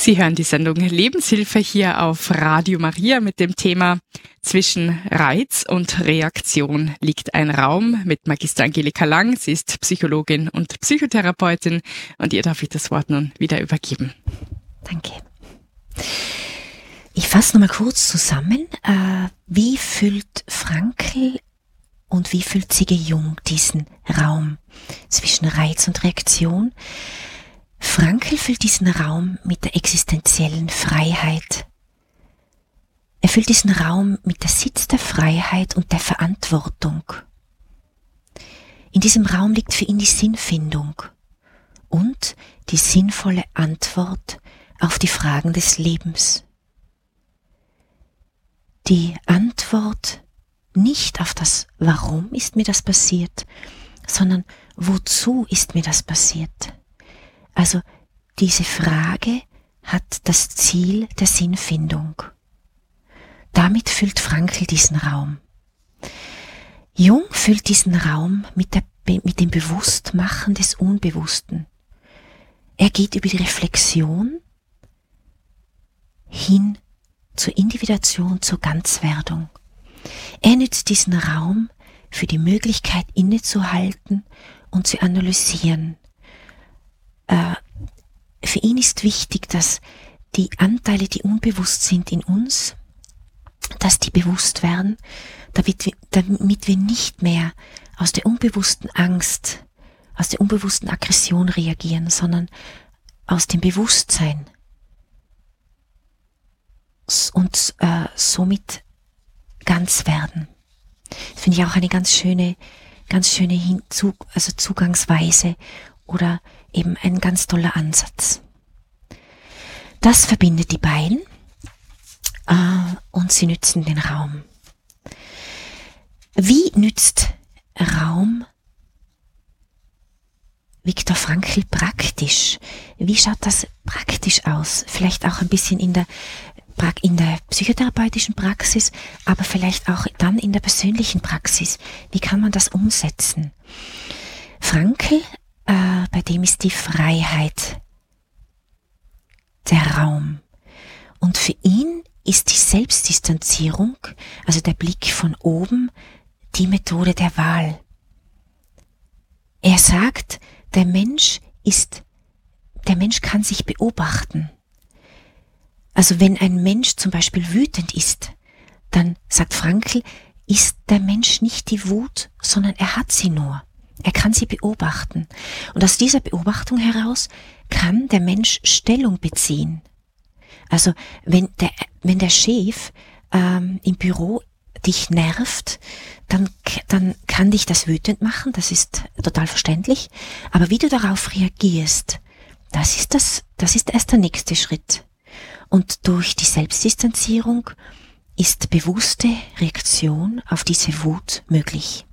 Sie hören die Sendung Lebenshilfe hier auf Radio Maria mit dem Thema Zwischen Reiz und Reaktion liegt ein Raum mit Magister Angelika Lang. Sie ist Psychologin und Psychotherapeutin und ihr darf ich das Wort nun wieder übergeben. Danke. Ich fasse nochmal kurz zusammen. Wie füllt Frankl und wie füllt Sigge Jung diesen Raum zwischen Reiz und Reaktion? Frankl füllt diesen Raum mit der existenziellen Freiheit. Er füllt diesen Raum mit der Sitz der Freiheit und der Verantwortung. In diesem Raum liegt für ihn die Sinnfindung und die sinnvolle Antwort auf die Fragen des Lebens. Die Antwort nicht auf das Warum ist mir das passiert, sondern wozu ist mir das passiert? Also diese Frage hat das Ziel der Sinnfindung. Damit füllt Frankl diesen Raum. Jung füllt diesen Raum mit dem Bewusstmachen des Unbewussten. Er geht über die Reflexion hin zur Individuation, zur Ganzwerdung. Er nützt diesen Raum für die Möglichkeit innezuhalten und zu analysieren. Für ihn ist wichtig, dass die Anteile, die unbewusst sind in uns, dass die bewusst werden, damit wir nicht mehr aus der unbewussten Angst, aus der unbewussten Aggression reagieren, sondern aus dem Bewusstsein und somit ganz werden. Das finde ich auch eine ganz schöne Zugangsweise oder eben ein ganz toller Ansatz. Das verbindet die beiden und sie nützen den Raum. Wie nützt Raum Viktor Frankl praktisch? Wie schaut das praktisch aus? Vielleicht auch ein bisschen in der psychotherapeutischen Praxis, aber vielleicht auch dann in der persönlichen Praxis. Wie kann man das umsetzen? Frankl, bei dem ist die Freiheit der Raum. Und für ihn ist die Selbstdistanzierung, also der Blick von oben, die Methode der Wahl. Er sagt, der Mensch kann sich beobachten. Also wenn ein Mensch zum Beispiel wütend ist, dann, sagt Frankl, ist der Mensch nicht die Wut, sondern er hat sie nur. Er kann sie beobachten. Und aus dieser Beobachtung heraus kann der Mensch Stellung beziehen. Also wenn der Chef im Büro dich nervt, dann kann dich das wütend machen, das ist total verständlich. Aber wie du darauf reagierst, das ist erst der nächste Schritt. Und durch die Selbstdistanzierung ist bewusste Reaktion auf diese Wut möglich.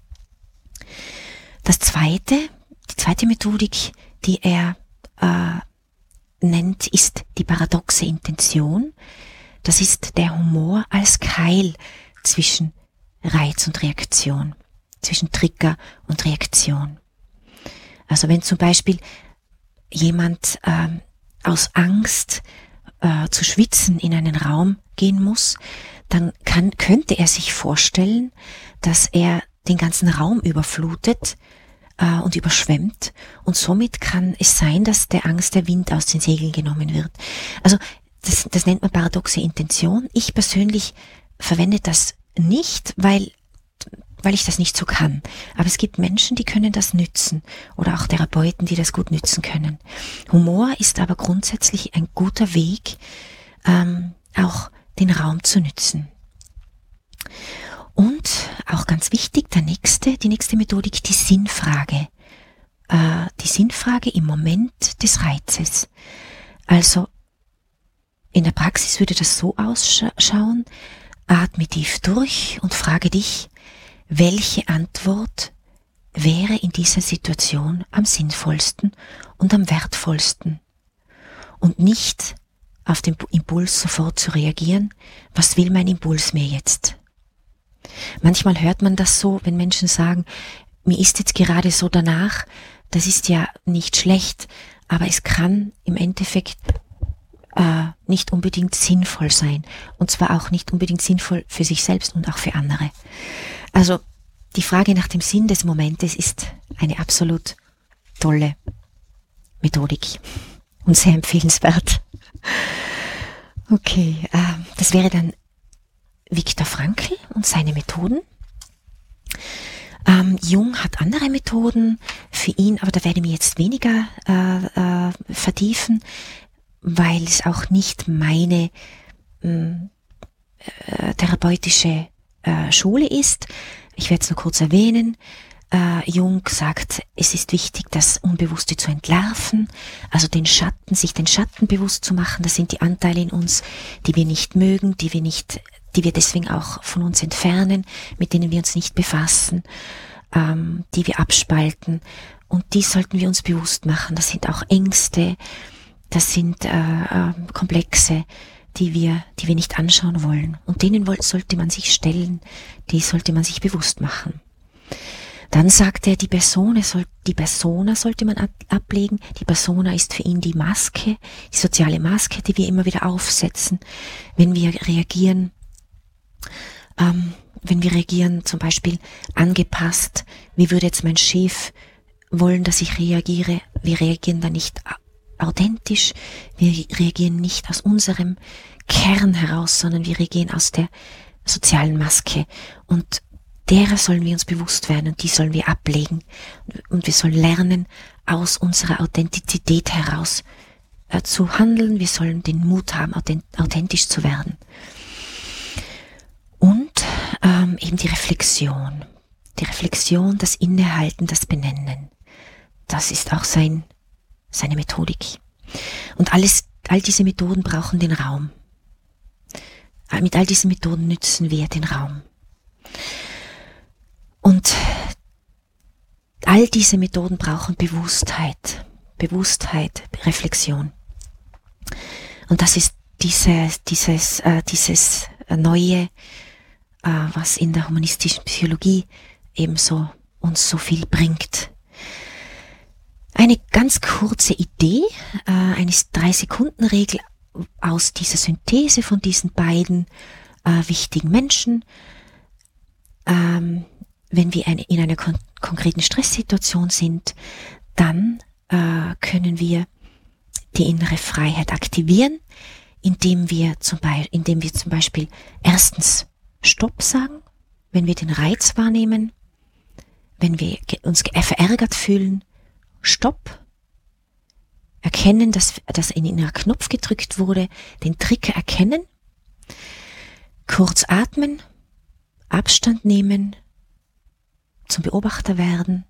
Die zweite Methodik, die er nennt, ist die paradoxe Intention. Das ist der Humor als Keil zwischen Reiz und Reaktion, zwischen Trigger und Reaktion. Also wenn zum Beispiel jemand aus Angst zu schwitzen in einen Raum gehen muss, dann könnte er sich vorstellen, dass er den ganzen Raum überflutet und überschwemmt und somit kann es sein, dass der Angst der Wind aus den Segeln genommen wird. Also das nennt man paradoxe Intention. Ich persönlich verwende das nicht, weil ich das nicht so kann. Aber es gibt Menschen, die können das nützen oder auch Therapeuten, die das gut nützen können. Humor ist aber grundsätzlich ein guter Weg, auch den Raum zu nützen. Und auch ganz wichtig, die nächste Methodik, die Sinnfrage. Die Sinnfrage im Moment des Reizes. Also in der Praxis würde das so ausschauen: Atme tief durch und frage dich, welche Antwort wäre in dieser Situation am sinnvollsten und am wertvollsten? Und nicht auf den Impuls sofort zu reagieren, was will mein Impuls mir jetzt? Manchmal hört man das so, wenn Menschen sagen, mir ist jetzt gerade so danach, das ist ja nicht schlecht, aber es kann im Endeffekt nicht unbedingt sinnvoll sein. Und zwar auch nicht unbedingt sinnvoll für sich selbst und auch für andere. Also die Frage nach dem Sinn des Momentes ist eine absolut tolle Methodik und sehr empfehlenswert. Okay, das wäre dann Viktor Frankl und seine Methoden. Jung hat andere Methoden für ihn, aber da werde ich mich jetzt weniger vertiefen, weil es auch nicht meine therapeutische Schule ist. Ich werde es nur kurz erwähnen. Jung sagt, es ist wichtig, das Unbewusste zu entlarven, also sich den Schatten bewusst zu machen. Das sind die Anteile in uns, die wir nicht mögen, die wir deswegen auch von uns entfernen, mit denen wir uns nicht befassen, die wir abspalten. Und die sollten wir uns bewusst machen. Das sind auch Ängste, das sind Komplexe, die wir nicht anschauen wollen. Und denen sollte man sich stellen, die sollte man sich bewusst machen. Dann sagt er, die Persona sollte man ablegen. Die Persona ist für ihn die Maske, die soziale Maske, die wir immer wieder aufsetzen, wenn wir reagieren. Zum Beispiel angepasst, wie würde jetzt mein Chef wollen, dass ich reagiere? Wir reagieren da nicht authentisch, wir reagieren nicht aus unserem Kern heraus, sondern wir reagieren aus der sozialen Maske. Und derer sollen wir uns bewusst werden und die sollen wir ablegen. Und wir sollen lernen, aus unserer Authentizität heraus zu handeln. Wir sollen den Mut haben, authentisch zu werden. Und eben die Reflexion. Die Reflexion, das Innehalten, das Benennen. Das ist auch seine Methodik. Und all diese Methoden brauchen den Raum. Mit all diesen Methoden nützen wir den Raum. Und all diese Methoden brauchen Bewusstheit, Reflexion. Und das ist dieses Neue, was in der humanistischen Psychologie ebenso uns so viel bringt. Eine ganz kurze Idee, eine 3-Sekunden-Regel aus dieser Synthese von diesen beiden wichtigen Menschen. Wenn wir in einer konkreten Stresssituation sind, dann können wir die innere Freiheit aktivieren, indem wir zum Beispiel erstens Stopp sagen, wenn wir den Reiz wahrnehmen, wenn wir uns verärgert fühlen, Stopp, erkennen, dass ein innerer Knopf gedrückt wurde, den Trigger erkennen, kurz atmen, Abstand nehmen, zum Beobachter werden,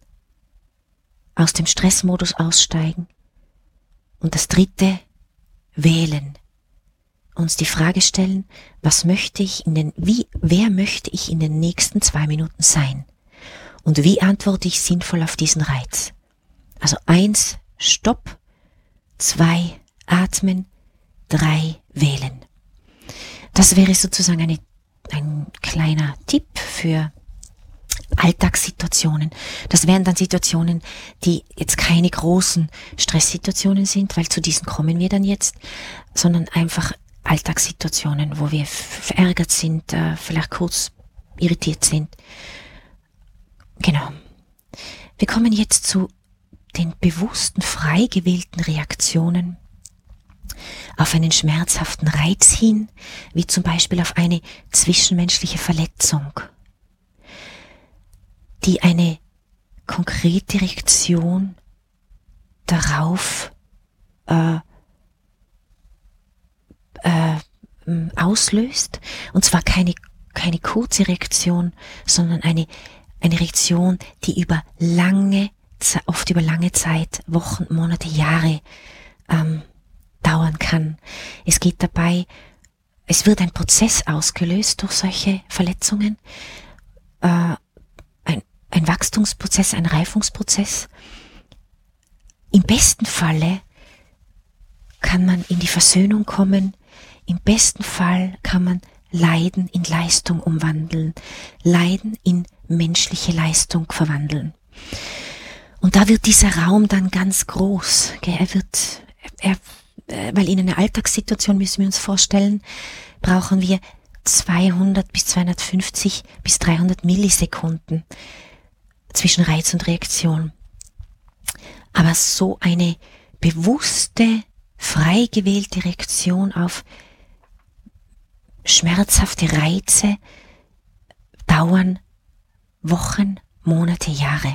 aus dem Stressmodus aussteigen und das 3. wählen. Uns die Frage stellen, wer möchte ich in den nächsten 2 Minuten sein? Und wie antworte ich sinnvoll auf diesen Reiz? Also 1, Stopp, 2, atmen, 3, wählen. Das wäre sozusagen ein kleiner Tipp für Alltagssituationen. Das wären dann Situationen, die jetzt keine großen Stresssituationen sind, weil zu diesen kommen wir dann jetzt, sondern einfach Alltagssituationen, wo wir verärgert sind, vielleicht kurz irritiert sind. Genau. Wir kommen jetzt zu den bewussten, frei gewählten Reaktionen auf einen schmerzhaften Reiz hin, wie zum Beispiel auf eine zwischenmenschliche Verletzung, die eine konkrete Reaktion darauf auslöst, und zwar keine kurze Reaktion, sondern eine Reaktion, die oft über lange Zeit, Wochen, Monate, Jahre dauern kann. Es wird ein Prozess ausgelöst durch solche Verletzungen, ein Wachstumsprozess, ein Reifungsprozess. Im besten Falle kann man in die Versöhnung kommen, im besten Fall kann man Leiden in Leistung umwandeln, Leiden in menschliche Leistung verwandeln. Und da wird dieser Raum dann ganz groß. Er weil in einer Alltagssituation müssen wir uns vorstellen, brauchen wir 200 bis 250 bis 300 Millisekunden zwischen Reiz und Reaktion. Aber so eine bewusste, frei gewählte Reaktion auf schmerzhafte Reize dauern Wochen, Monate, Jahre.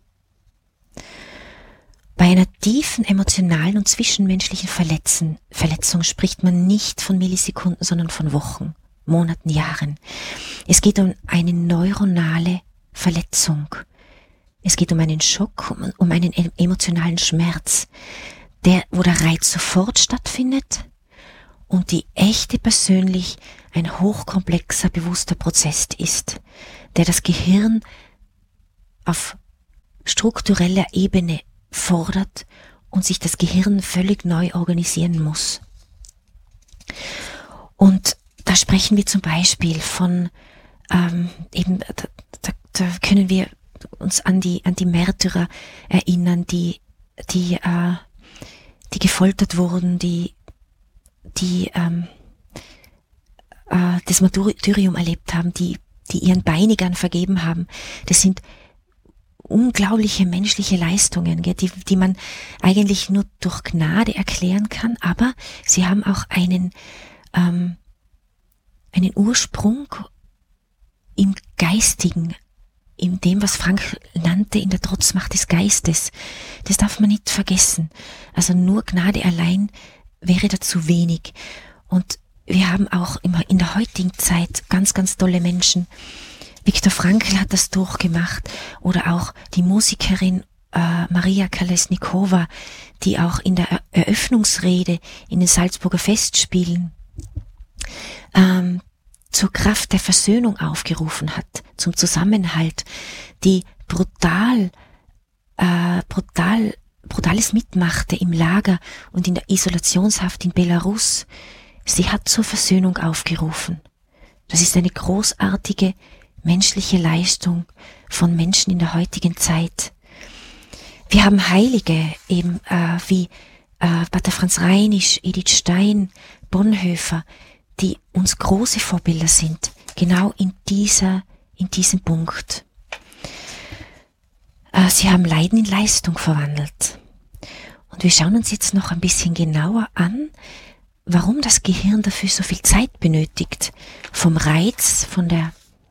Bei einer tiefen emotionalen und zwischenmenschlichen Verletzung spricht man nicht von Millisekunden, sondern von Wochen, Monaten, Jahren. Es geht um eine neuronale Verletzung. Es geht um einen Schock, um einen emotionalen Schmerz, wo der Reiz sofort stattfindet und die echte persönlich ein hochkomplexer, bewusster Prozess ist, der das Gehirn auf struktureller Ebene fordert und sich das Gehirn völlig neu organisieren muss. Und da sprechen wir zum Beispiel von, da können wir uns an die Märtyrer erinnern, die gefoltert wurden, die das Martyrium erlebt haben, die ihren Peinigern vergeben haben. Das sind unglaubliche menschliche Leistungen, die man eigentlich nur durch Gnade erklären kann, aber sie haben auch einen Ursprung im Geistigen, in dem, was Frank nannte, in der Trotzmacht des Geistes. Das darf man nicht vergessen. Also nur Gnade allein wäre dazu wenig. Und wir haben auch immer in der heutigen Zeit ganz, ganz tolle Menschen. Viktor Frankl hat das durchgemacht oder auch die Musikerin Maria Kolesnikova, die auch in der Eröffnungsrede in den Salzburger Festspielen zur Kraft der Versöhnung aufgerufen hat, zum Zusammenhalt, die brutales mitmachte im Lager und in der Isolationshaft in Belarus. Sie hat zur Versöhnung aufgerufen. Das ist eine großartige menschliche Leistung von Menschen in der heutigen Zeit. Wir haben Heilige eben wie Pater Franz Reinisch, Edith Stein, Bonhoeffer, die uns große Vorbilder sind, genau in diesem Punkt. Sie haben Leiden in Leistung verwandelt. Und wir schauen uns jetzt noch ein bisschen genauer an, warum das Gehirn dafür so viel Zeit benötigt. Vom Reiz, von der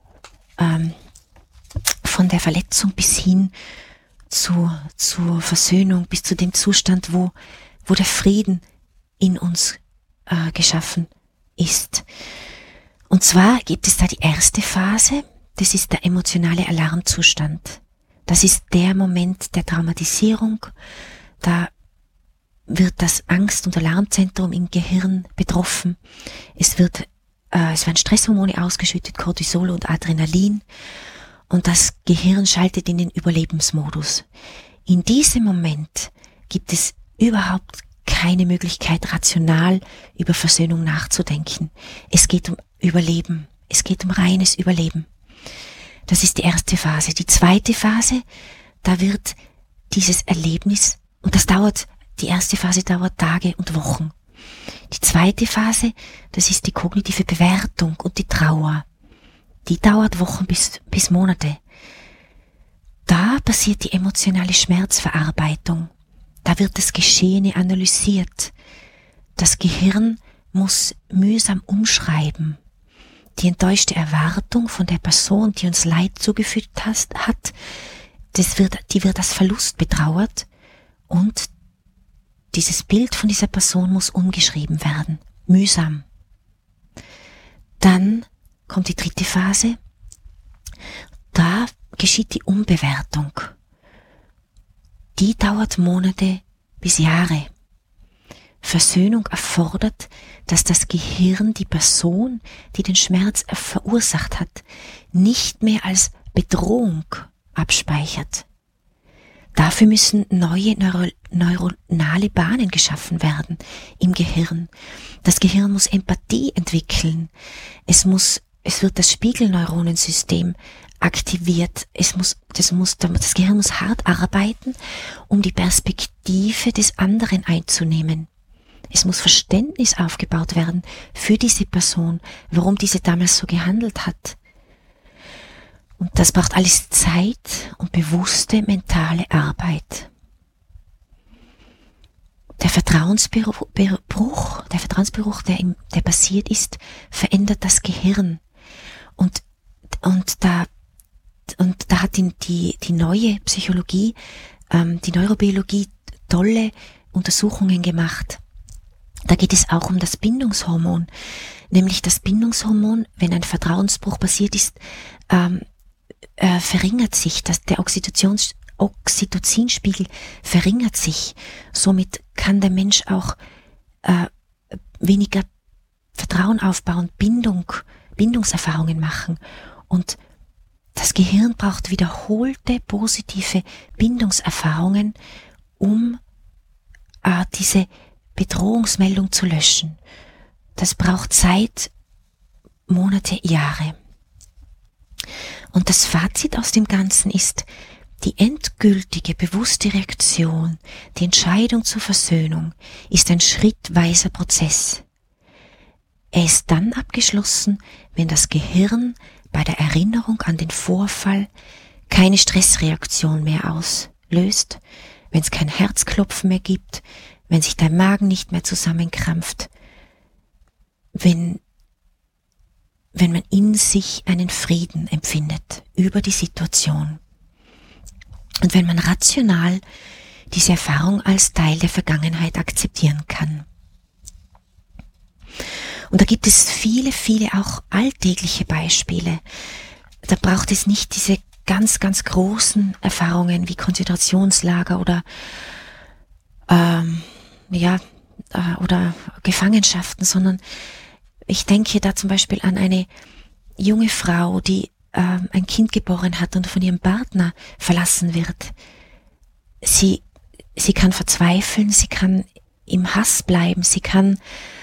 Verletzung bis hin zur Versöhnung, bis zu dem Zustand, wo der Frieden in uns geschaffen ist. Und zwar gibt es da die erste Phase, das ist der emotionale Alarmzustand. Das ist der Moment der Traumatisierung, da wird das Angst- und Alarmzentrum im Gehirn betroffen. Es werden Stresshormone ausgeschüttet, Cortisol und Adrenalin, und das Gehirn schaltet in den Überlebensmodus. In diesem Moment gibt es überhaupt keine Möglichkeit, rational über Versöhnung nachzudenken. Es geht um Überleben. Es geht um reines Überleben. Das ist die erste Phase. Die zweite Phase, da wird dieses Erlebnis, und die erste Phase dauert Tage und Wochen. Die zweite Phase, das ist die kognitive Bewertung und die Trauer. Die dauert Wochen bis Monate. Da passiert die emotionale Schmerzverarbeitung. Da wird das Geschehene analysiert. Das Gehirn muss mühsam umschreiben. Die enttäuschte Erwartung von der Person, die uns Leid zugefügt hat, die wird als Verlust betrauert, und dieses Bild von dieser Person muss umgeschrieben werden. Mühsam. Dann kommt die dritte Phase. Da geschieht die Umbewertung. Die dauert Monate bis Jahre. Versöhnung erfordert, dass das Gehirn die Person, die den Schmerz verursacht hat, nicht mehr als Bedrohung abspeichert. Dafür müssen neue neuronale Bahnen geschaffen werden im Gehirn. Das Gehirn muss Empathie entwickeln. Das wird das Spiegelneuronensystem aktiviert. Das Gehirn muss hart arbeiten, um die Perspektive des anderen einzunehmen. Es muss Verständnis aufgebaut werden für diese Person, warum diese damals so gehandelt hat. Und das braucht alles Zeit und bewusste mentale Arbeit. Der Vertrauensbruch, der passiert ist, verändert das Gehirn. Und da hat die neue Psychologie, die Neurobiologie tolle Untersuchungen gemacht. Da geht es auch um das Bindungshormon. Nämlich das Bindungshormon, wenn ein Vertrauensbruch passiert ist, verringert sich, der Oxytocinspiegel verringert sich. Somit kann der Mensch auch weniger Vertrauen aufbauen, Bindungserfahrungen machen. Und das Gehirn braucht wiederholte positive Bindungserfahrungen, um diese Bedrohungsmeldung zu löschen. Das braucht Zeit, Monate, Jahre. Und das Fazit aus dem Ganzen ist, die endgültige, bewusste Reaktion, die Entscheidung zur Versöhnung, ist ein schrittweiser Prozess. Er ist dann abgeschlossen, wenn das Gehirn bei der Erinnerung an den Vorfall keine Stressreaktion mehr auslöst, wenn es kein Herzklopfen mehr gibt, wenn sich der Magen nicht mehr zusammenkrampft, wenn man in sich einen Frieden empfindet über die Situation. Und wenn man rational diese Erfahrung als Teil der Vergangenheit akzeptieren kann. Und da gibt es viele, viele auch alltägliche Beispiele. Da braucht es nicht diese ganz, ganz großen Erfahrungen wie Konzentrationslager oder oder Gefangenschaften, sondern ich denke da zum Beispiel an eine junge Frau, die ein Kind geboren hat und von ihrem Partner verlassen wird. Sie kann verzweifeln, sie kann im Hass bleiben, sie kann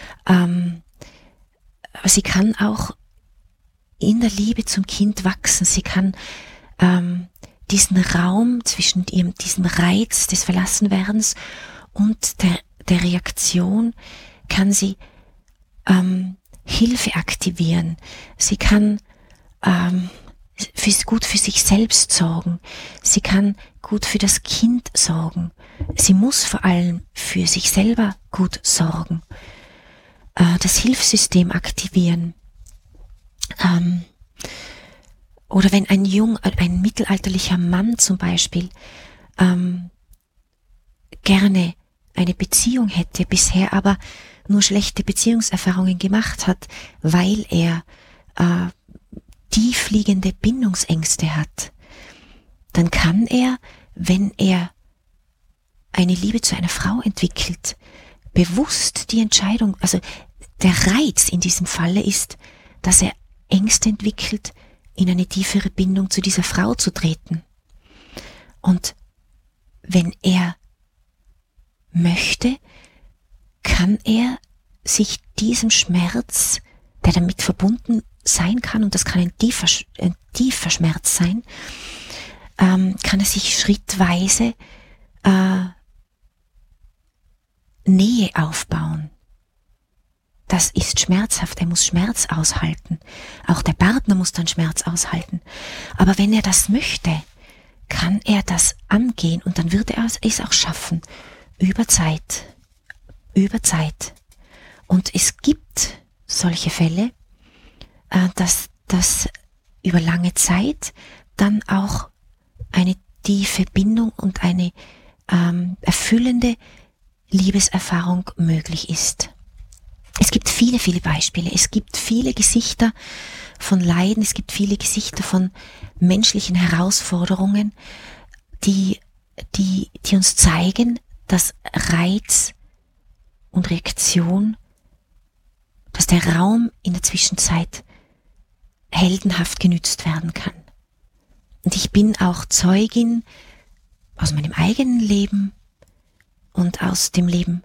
auch in der Liebe zum Kind wachsen, sie kann diesen Raum zwischen diesem Reiz des Verlassenwerdens und der Reaktion kann sie Hilfe aktivieren. Sie kann gut für sich selbst sorgen. Sie kann gut für das Kind sorgen. Sie muss vor allem für sich selber gut sorgen. Das Hilfssystem aktivieren. Oder wenn ein mittelalterlicher Mann zum Beispiel gerne eine Beziehung hätte, bisher aber nur schlechte Beziehungserfahrungen gemacht hat, weil er tiefliegende Bindungsängste hat, dann kann er, wenn er eine Liebe zu einer Frau entwickelt, bewusst die Entscheidung, also der Reiz in diesem Falle ist, dass er Ängste entwickelt, in eine tiefere Bindung zu dieser Frau zu treten. Und wenn er möchte, kann er sich diesem Schmerz, der damit verbunden sein kann, und das kann ein tiefer Schmerz sein, kann er sich schrittweise Nähe aufbauen. Das ist schmerzhaft, er muss Schmerz aushalten. Auch der Partner muss dann Schmerz aushalten. Aber wenn er das möchte, kann er das angehen und dann wird er es auch schaffen. Über Zeit. Und es gibt solche Fälle, dass über lange Zeit dann auch eine tiefe Bindung und eine erfüllende Liebeserfahrung möglich ist. Es gibt viele, viele Beispiele. Es gibt viele Gesichter von Leiden. Es gibt viele Gesichter von menschlichen Herausforderungen, die uns zeigen, dass Reiz und Reaktion, dass der Raum in der Zwischenzeit heldenhaft genützt werden kann. Und ich bin auch Zeugin aus meinem eigenen Leben und aus dem Leben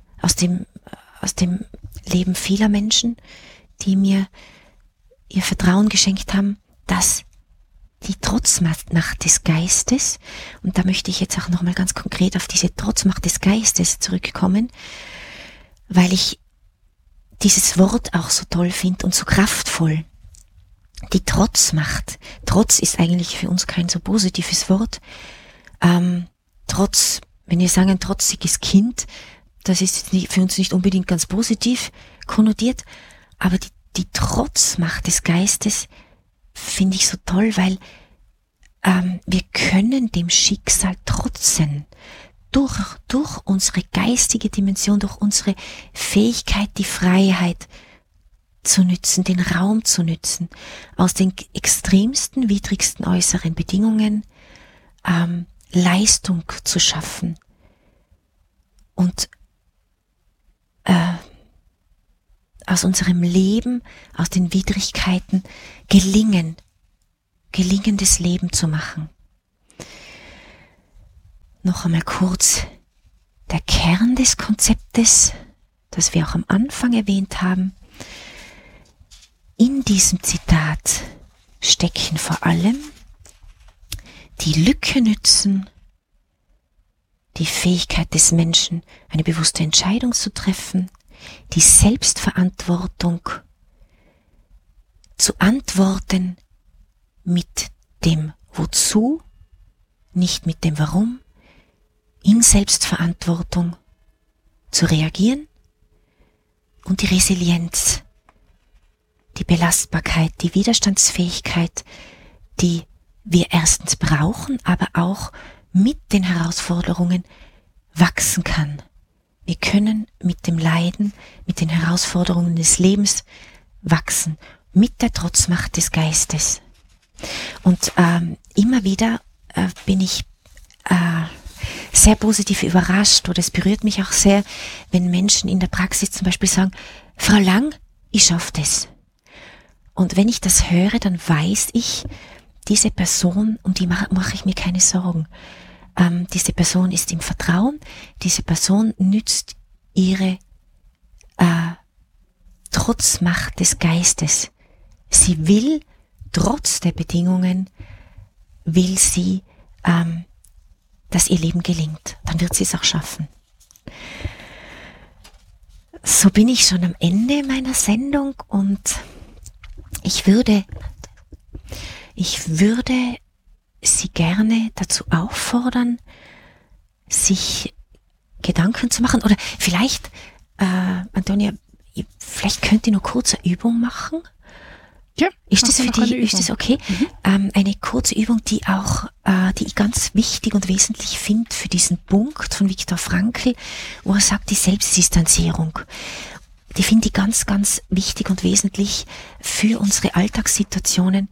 vieler Menschen, die mir ihr Vertrauen geschenkt haben, dass die Trotzmacht des Geistes, und da möchte ich jetzt auch nochmal ganz konkret auf diese Trotzmacht des Geistes zurückkommen, weil ich dieses Wort auch so toll finde und so kraftvoll. Die Trotzmacht. Trotz ist eigentlich für uns kein so positives Wort. Trotz, wenn wir sagen ein trotziges Kind, das ist für uns nicht unbedingt ganz positiv konnotiert, aber die Trotzmacht des Geistes finde ich so toll, weil wir können dem Schicksal trotzen. Durch unsere geistige Dimension, durch unsere Fähigkeit, die Freiheit zu nützen, den Raum zu nützen, aus den extremsten, widrigsten äußeren Bedingungen Leistung zu schaffen und aus unserem Leben, aus den Widrigkeiten gelingendes Leben zu machen. Noch einmal kurz der Kern des Konzeptes, das wir auch am Anfang erwähnt haben. In diesem Zitat stecken vor allem die Lücke nützen, die Fähigkeit des Menschen, eine bewusste Entscheidung zu treffen, die Selbstverantwortung zu antworten mit dem Wozu, nicht mit dem Warum, in Selbstverantwortung zu reagieren und die Resilienz, die Belastbarkeit, die Widerstandsfähigkeit, die wir erstens brauchen, aber auch mit den Herausforderungen wachsen kann. Wir können mit dem Leiden, mit den Herausforderungen des Lebens wachsen, mit der Trotzmacht des Geistes. Und immer wieder bin ich sehr positiv überrascht, oder es berührt mich auch sehr, wenn Menschen in der Praxis zum Beispiel sagen, Frau Lang, ich schaffe das. Und wenn ich das höre, dann weiß ich, diese Person, um die mache ich mir keine Sorgen. Diese Person ist im Vertrauen, diese Person nützt ihre Trotzmacht des Geistes. Sie will, trotz der Bedingungen, will sie, dass ihr Leben gelingt. Dann wird sie es auch schaffen. So bin ich schon am Ende meiner Sendung und ich würde Sie gerne dazu auffordern, sich Gedanken zu machen. Oder vielleicht, Antonia, vielleicht könnt ihr noch kurz eine Übung machen. Ja, ist das für dich, ist das okay? Eine kurze Übung, die ich ganz wichtig und wesentlich finde für diesen Punkt von Viktor Frankl, wo er sagt, die Selbstdistanzierung. Die finde ich ganz, ganz wichtig und wesentlich für unsere Alltagssituationen,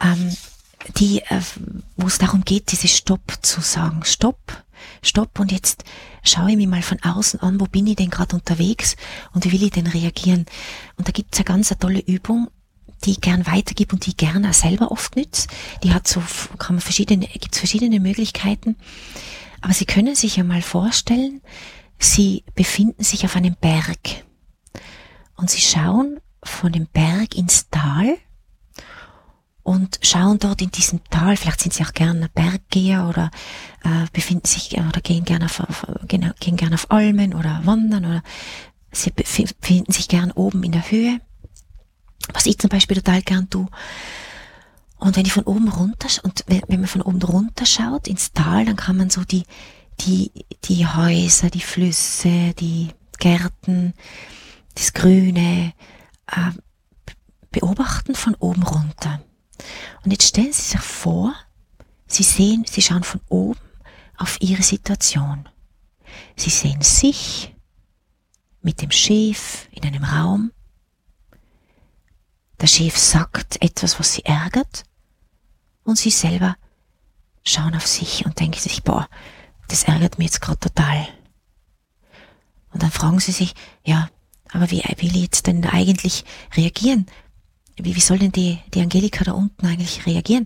wo es darum geht, diese Stopp zu sagen. Stopp, und jetzt schaue ich mich mal von außen an, wo bin ich denn gerade unterwegs und wie will ich denn reagieren? Und da gibt es eine ganz tolle Übung, die ich gern weitergebe und die ich gerne auch selber oft nütze. Die hat gibt's verschiedene Möglichkeiten. Aber Sie können sich ja mal vorstellen, Sie befinden sich auf einem Berg und Sie schauen von dem Berg ins Tal und schauen dort in diesem Tal, vielleicht sind Sie auch gerne Berggeher oder befinden sich oder gehen gerne auf Almen oder wandern oder Sie befinden sich gern oben in der Höhe, was ich zum Beispiel total gern tue. Und wenn man von oben runter schaut ins Tal, dann kann man so die Häuser, die Flüsse, die Gärten, das Grüne beobachten von oben runter. Und jetzt stellen Sie sich vor, Sie schauen von oben auf Ihre Situation. Sie sehen sich mit dem Chef in einem Raum. Der Chef sagt etwas, was Sie ärgert, und Sie selber schauen auf sich und denken sich, das ärgert mich jetzt gerade total. Und dann fragen Sie sich, ja, aber wie will ich jetzt denn eigentlich reagieren? Wie soll denn die Angelika da unten eigentlich reagieren?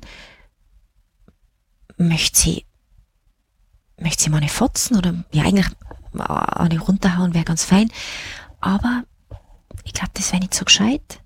Möchte sie mal eine fotzen oder, ja, eigentlich eine runterhauen wäre ganz fein, aber ich glaube, das wäre nicht so gescheit.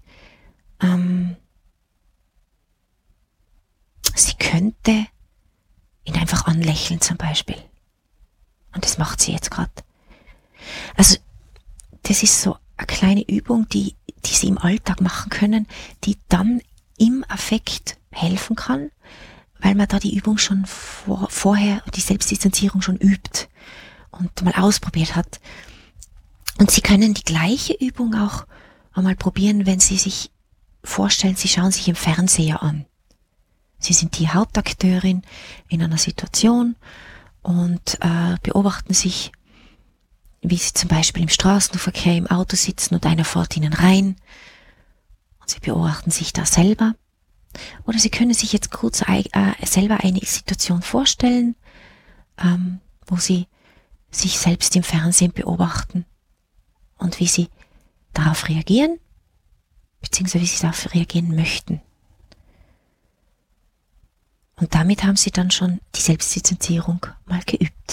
Sie könnte ihn einfach anlächeln zum Beispiel. Und das macht sie jetzt gerade. Also das ist so eine kleine Übung, die Sie im Alltag machen können, die dann im Affekt helfen kann, weil man da die Übung schon vorher, die Selbstdistanzierung schon übt und mal ausprobiert hat. Und Sie können die gleiche Übung auch einmal probieren, wenn Sie sich vorstellen, Sie schauen sich im Fernseher an. Sie sind die Hauptakteurin in einer Situation und beobachten sich, wie Sie zum Beispiel im Straßenverkehr im Auto sitzen und einer fährt Ihnen rein und Sie beobachten sich da selber. Oder Sie können sich jetzt kurz selber eine Situation vorstellen, wo Sie sich selbst im Fernsehen beobachten und wie Sie darauf reagieren, beziehungsweise wie Sie darauf reagieren möchten. Und damit haben Sie dann schon die Selbstdistanzierung mal geübt.